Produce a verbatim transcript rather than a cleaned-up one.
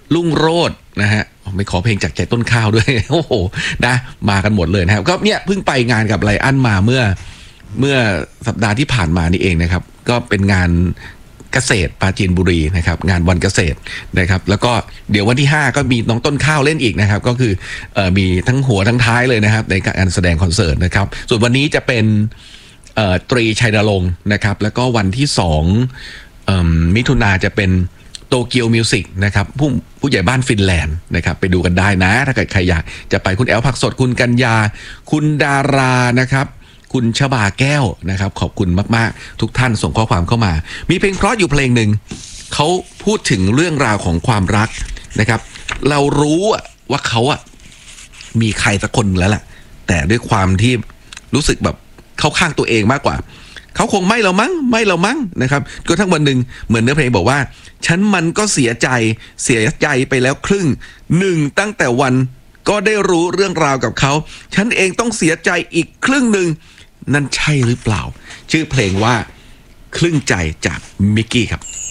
ลุ่งโรจน์นะฮะไม่ขอเพลงจากใจต้นข้าวด้วยโอ้โหนะมากันหมดเลยนะครับก็เนี่ยเพิ่งไปงานกับไลอ้อนมาเมื่อเมื่อสัปดาห์ที่ผ่านมานี่เองนะครับก็เป็นงานเกษตรปราจีนบุรีนะครับงานวันเกษตรนะครับแล้วก็เดี๋ยววันที่ห้าก็มีน้องต้นข้าวเล่นอีกนะครับก็คือเอ่อมีทั้งหัวทั้งท้ายเลยนะครับในการแสดงคอนเสิร์ตนะครับส่วนวันนี้จะเป็นเอ่อตรีชัยนรงค์นะครับแล้วก็วันที่สองเอ่อมิถุนาจะเป็นโตเกียวมิวสิกนะครับผู้ผู้ใหญ่บ้านฟินแลนด์นะครับไปดูกันได้นะถ้าเกิดใครอยากจะไปคุณแอลผักสดคุณกัญญาคุณดารานะครับคุณชบาแก้วนะครับขอบคุณมากๆทุกท่านส่งข้อความเข้ามามีเพลงเพราะอยู่เพลงหนึ่งเขาพูดถึงเรื่องราวของความรักนะครับเรารู้ว่าเขาอะมีใครสักคนแล้วแหละแต่ด้วยความที่รู้สึกแบบเข้าข้างตัวเองมากกว่าเขาคงไม่เรามั้งไม่เรามั้งนะครับก็ทั้งวันหนึ่งเหมือนเนื้อเพลงบอกว่าฉันมันก็เสียใจเสียใจไปแล้วครึ่งหนึ่งตั้งแต่วันก็ได้รู้เรื่องราวกับเขาฉันเองต้องเสียใจอีกครึ่งหนึ่งนั่นใช่หรือเปล่าชื่อเพลงว่าครึ่งใจจากมิกกี้ครับ